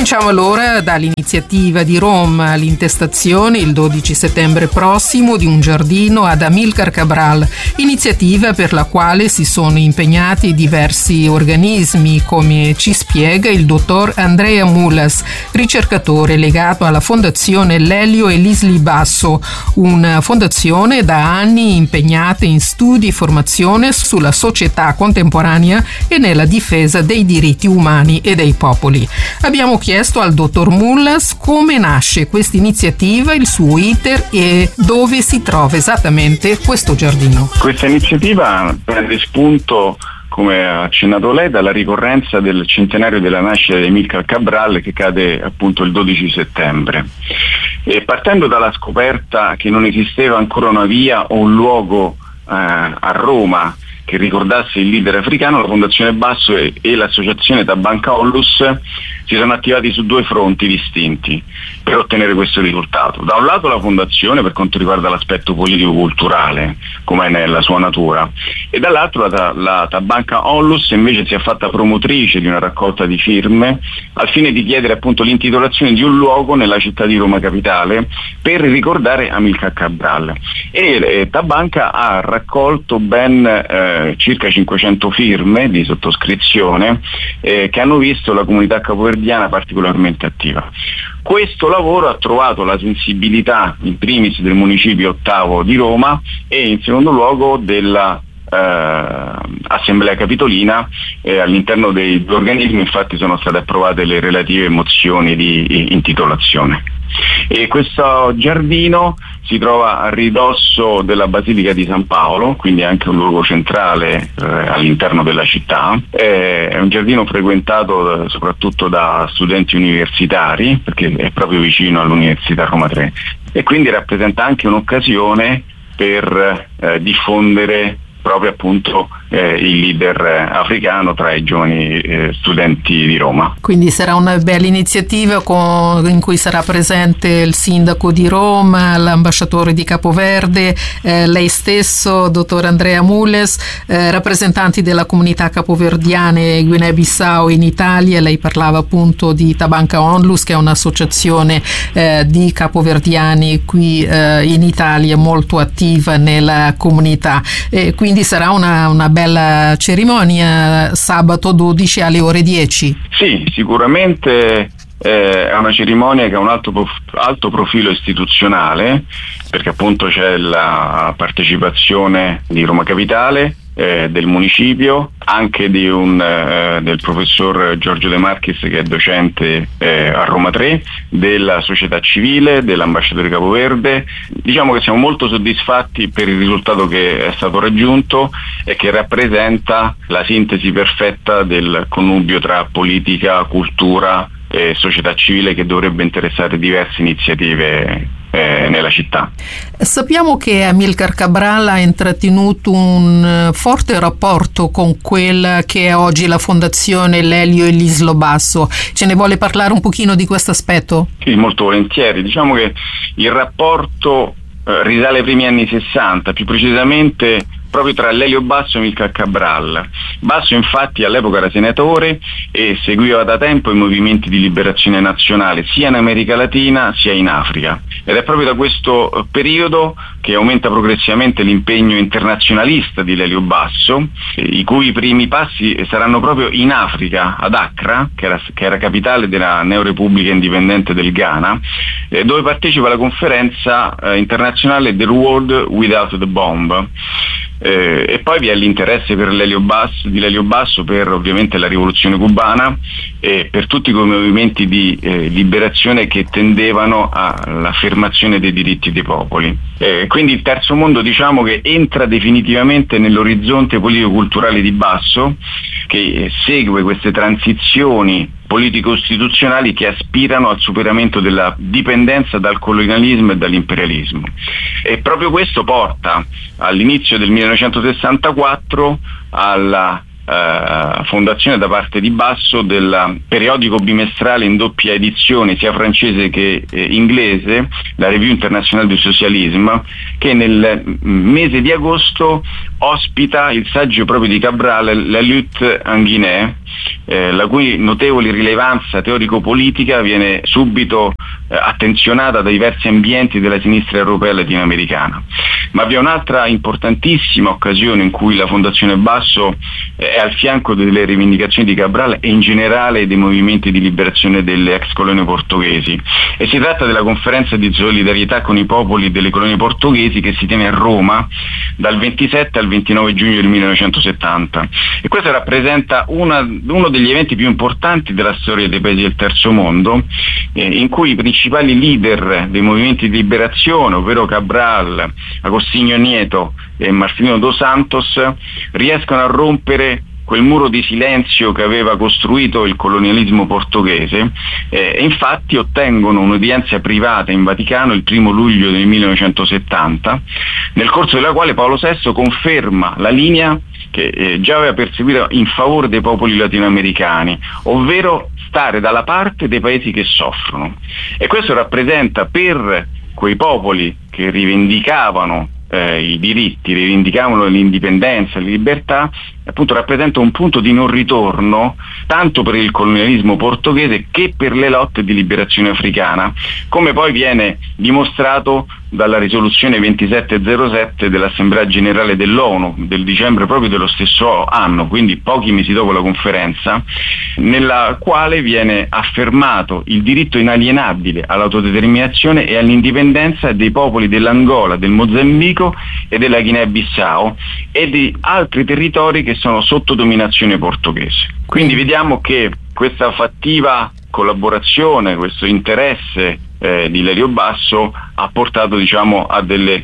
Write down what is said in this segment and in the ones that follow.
Cominciamo allora dall'iniziativa di Roma, l'intestazione il 12 settembre prossimo di un giardino ad Amílcar Cabral, iniziativa per la quale si sono impegnati diversi organismi, come ci spiega il dottor Andrea Mulas, ricercatore legato alla Fondazione Lelio e Lisli Basso, una fondazione da anni impegnata in studi e formazione sulla società contemporanea e nella difesa dei diritti umani e dei popoli. Abbiamo chiesto al dottor Mulas come nasce questa iniziativa, il suo iter e dove si trova esattamente questo giardino. Questa iniziativa prende spunto, come ha accennato lei, dalla ricorrenza del centenario della nascita di Amílcar Cabral, che cade appunto il 12 settembre. E partendo dalla scoperta che non esisteva ancora una via o un luogo a Roma che ricordasse il leader africano, la Fondazione Basso e l'associazione Tabanca Onlus si sono attivati su due fronti distinti per ottenere questo risultato. Da un lato la Fondazione per quanto riguarda l'aspetto politico-culturale, come è nella sua natura, e dall'altro la Tabanca Onlus invece si è fatta promotrice di una raccolta di firme al fine di chiedere appunto l'intitolazione di un luogo nella città di Roma capitale per ricordare Amílcar Cabral. E Tabanca ha raccolto ben circa 500 firme di sottoscrizione che hanno visto la comunità capoverdiana particolarmente attiva. Questo lavoro ha trovato la sensibilità in primis del municipio ottavo di Roma e in secondo luogo della Assemblea Capitolina. All'interno dei due organismi infatti sono state approvate le relative mozioni di intitolazione. E questo giardino si trova a ridosso della Basilica di San Paolo, quindi anche un luogo centrale all'interno della città. È un giardino frequentato soprattutto da studenti universitari, perché è proprio vicino all'Università Roma 3, e quindi rappresenta anche un'occasione per diffondere proprio appunto il leader africano tra i giovani studenti di Roma. Quindi sarà una bella iniziativa in cui sarà presente il sindaco di Roma, l'ambasciatore di Capoverde, lei stesso, dottor Andrea Mulas, rappresentanti della comunità capoverdiana e Guinea-Bissau in Italia. Lei parlava appunto di Tabanca Onlus, che è un'associazione di capoverdiani qui in Italia molto attiva nella comunità. Quindi sarà una bella cerimonia sabato 12 alle ore 10. Sì, sicuramente è una cerimonia che ha un alto profilo istituzionale, perché appunto c'è la partecipazione di Roma Capitale, del municipio, anche del professor Giorgio De Marchis, che è docente a Roma 3, della società civile, dell'ambasciatore Capoverde. Diciamo che siamo molto soddisfatti per il risultato che è stato raggiunto e che rappresenta la sintesi perfetta del connubio tra politica, cultura e società civile, che dovrebbe interessare diverse iniziative nella città. Sappiamo che Amílcar Cabral ha intrattenuto un forte rapporto con quella che è oggi la Fondazione Lelio e Lisli Basso. Ce ne vuole parlare un pochino di questo aspetto? Sì, molto volentieri. Diciamo che il rapporto risale ai primi anni 60, più precisamente proprio tra Lelio Basso e Amílcar Cabral. Basso infatti all'epoca era senatore e seguiva da tempo i movimenti di liberazione nazionale sia in America Latina sia in Africa, ed è proprio da questo periodo che aumenta progressivamente l'impegno internazionalista di Lelio Basso, i cui primi passi saranno proprio in Africa, ad Accra, che era capitale della Neorepubblica Indipendente del Ghana, dove partecipa alla conferenza internazionale The World Without the Bomb. E poi vi è l'interesse per di Lelio Basso per ovviamente la rivoluzione cubana e per tutti quei movimenti di liberazione che tendevano all'affermazione dei diritti dei popoli. Quindi il terzo mondo, diciamo, che entra definitivamente nell'orizzonte politico-culturale di Basso, che segue queste transizioni politico-istituzionali che aspirano al superamento della dipendenza dal colonialismo e dall'imperialismo. E proprio questo porta all'inizio del 1964 alla fondazione da parte di Basso del periodico bimestrale in doppia edizione sia francese che inglese, la Revue Internationale du Socialisme, che nel mese di agosto ospita il saggio proprio di Cabral, La lutte en Guinée, la cui notevole rilevanza teorico-politica viene subito attenzionata da diversi ambienti della sinistra europea e latinoamericana. Ma vi è un'altra importantissima occasione in cui la Fondazione Basso è al fianco delle rivendicazioni di Cabral e in generale dei movimenti di liberazione delle ex colonie portoghesi, e si tratta della conferenza di solidarietà con i popoli delle colonie portoghesi che si tiene a Roma dal 27 al 29 giugno del 1970, e questo rappresenta uno degli eventi più importanti della storia dei paesi del terzo mondo, in cui i principali leader dei movimenti di liberazione, ovvero Cabral, Agostinho Neto e Marcelino dos Santos, riescono a rompere quel muro di silenzio che aveva costruito il colonialismo portoghese, e infatti ottengono un'udienza privata in Vaticano il 1 luglio del 1970, nel corso della quale Paolo VI conferma la linea che già aveva perseguito in favore dei popoli latinoamericani, ovvero stare dalla parte dei paesi che soffrono. E questo rappresenta per quei popoli che rivendicavano i diritti, rivendicavano l'indipendenza, la libertà, appunto rappresenta un punto di non ritorno tanto per il colonialismo portoghese che per le lotte di liberazione africana, come poi viene dimostrato dalla risoluzione 2707 dell'Assemblea Generale dell'ONU del dicembre proprio dello stesso anno, quindi pochi mesi dopo la conferenza, nella quale viene affermato il diritto inalienabile all'autodeterminazione e all'indipendenza dei popoli dell'Angola, del Mozambico e della Guinea-Bissau e di altri territori che sono sotto dominazione portoghese. Quindi vediamo che questa fattiva collaborazione, questo interesse di Lelio Basso ha portato, diciamo, a delle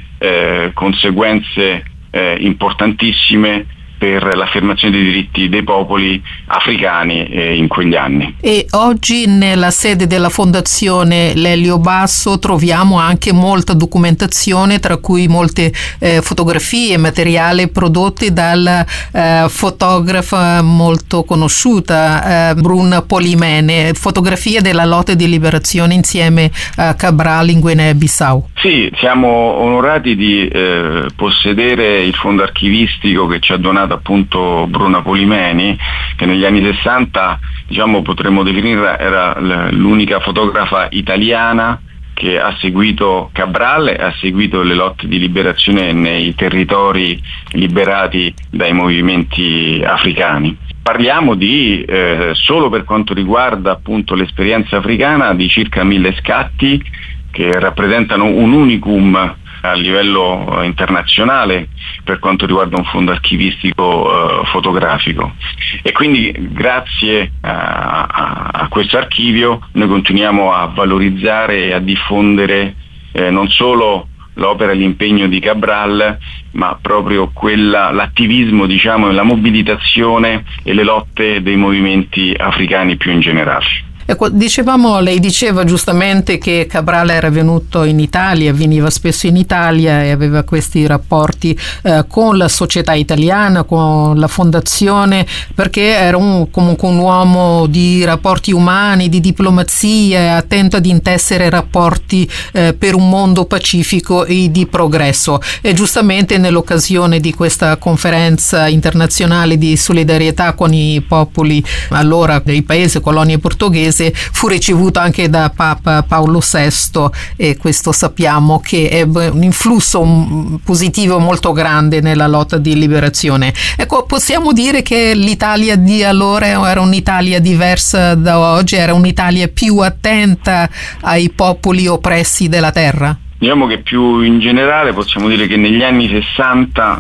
conseguenze importantissime per l'affermazione dei diritti dei popoli africani in quegli anni. E oggi nella sede della Fondazione Lelio Basso troviamo anche molta documentazione, tra cui molte fotografie e materiale prodotti dalla fotografa molto conosciuta Bruna Polimene, fotografie della lotta di liberazione insieme a Cabral in Guinea-Bissau. Sì, siamo onorati di possedere il fondo archivistico che ci ha donato appunto Bruna Polimeni, che negli anni 60, diciamo, potremmo definire era l'unica fotografa italiana che ha seguito Cabral e ha seguito le lotte di liberazione nei territori liberati dai movimenti africani. Parliamo di, solo per quanto riguarda appunto l'esperienza africana, di circa 1000 scatti che rappresentano un unicum a livello internazionale per quanto riguarda un fondo archivistico fotografico, e quindi grazie a questo archivio noi continuiamo a valorizzare e a diffondere non solo l'opera e l'impegno di Cabral, ma proprio l'attivismo, diciamo, la mobilitazione e le lotte dei movimenti africani più in generale. Ecco, lei diceva giustamente che Cabral era venuto in Italia, veniva spesso in Italia e aveva questi rapporti con la società italiana, con la fondazione, perché era comunque un uomo di rapporti umani, di diplomazia, attento ad intessere rapporti per un mondo pacifico e di progresso. E giustamente nell'occasione di questa conferenza internazionale di solidarietà con i popoli allora dei paesi colonie portoghesi fu ricevuto anche da Papa Paolo VI, e questo sappiamo che ebbe un influsso positivo molto grande nella lotta di liberazione. Ecco, possiamo dire che l'Italia di allora era un'Italia diversa da oggi, era un'Italia più attenta ai popoli oppressi della terra? Diciamo che più in generale possiamo dire che negli anni 60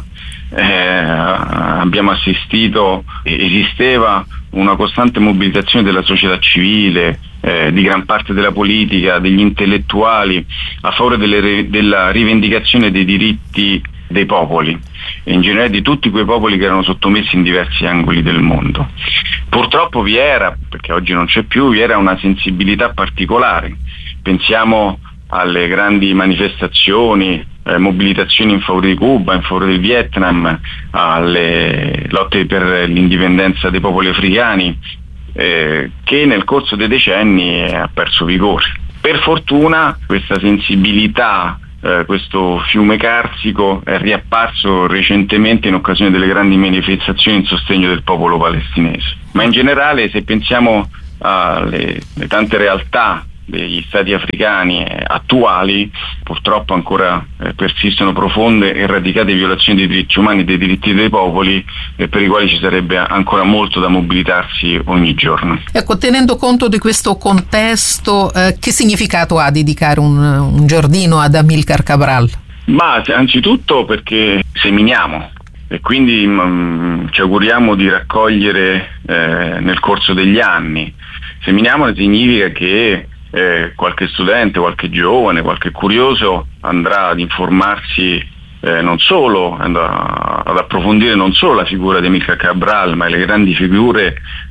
abbiamo assistito, esisteva una costante mobilitazione della società civile, di gran parte della politica, degli intellettuali a favore della rivendicazione dei diritti dei popoli e in generale di tutti quei popoli che erano sottomessi in diversi angoli del mondo. Purtroppo vi era, perché oggi non c'è più, vi era una sensibilità particolare. Pensiamo alle grandi manifestazioni mobilitazioni in favore di Cuba, in favore del Vietnam, alle lotte per l'indipendenza dei popoli africani, che nel corso dei decenni ha perso vigore. Per fortuna questa sensibilità, questo fiume carsico è riapparso recentemente in occasione delle grandi manifestazioni in sostegno del popolo palestinese. Ma in generale, se pensiamo alle tante realtà degli stati africani attuali, purtroppo ancora persistono profonde e radicate violazioni dei diritti umani e dei diritti dei popoli, per i quali ci sarebbe ancora molto da mobilitarsi ogni giorno. Ecco, tenendo conto di questo contesto, che significato ha dedicare un giardino ad Amilcar Cabral? Ma anzitutto perché seminiamo e quindi ci auguriamo di raccogliere nel corso degli anni. Seminiamo significa che qualche studente, qualche giovane, qualche curioso andrà ad informarsi non solo, ad approfondire non solo la figura di Amilcar Cabral, ma le grandi figure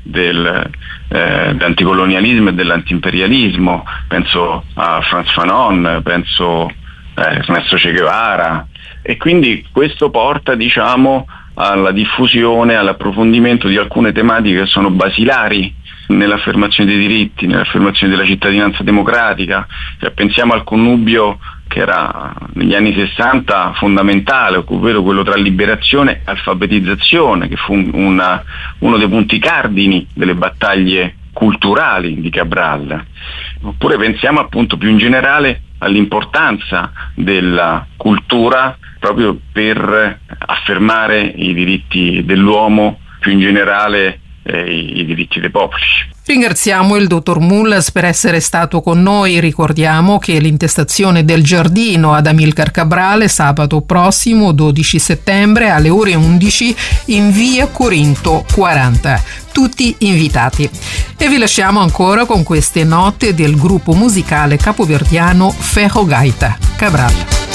dell'anticolonialismo e dell'antiimperialismo. Penso a Frantz Fanon, penso a Ernesto Che Guevara, e quindi questo porta, diciamo, alla diffusione, all'approfondimento di alcune tematiche che sono basilari nell'affermazione dei diritti, nell'affermazione della cittadinanza democratica. Pensiamo al connubio che era negli anni 60 fondamentale, ovvero quello tra liberazione e alfabetizzazione, che fu uno dei punti cardini delle battaglie culturali di Cabral. Oppure pensiamo appunto più in generale all'importanza della cultura proprio per affermare i diritti dell'uomo, più in generale i diritti dei popoli. Ringraziamo il dottor Mullas per essere stato con noi. Ricordiamo che l'intestazione del giardino ad Amilcar Cabral è sabato prossimo 12 settembre alle ore 11 in via Corinto 40. Tutti invitati. E vi lasciamo ancora con queste note del gruppo musicale capoverdiano Ferro Gaita Cabral.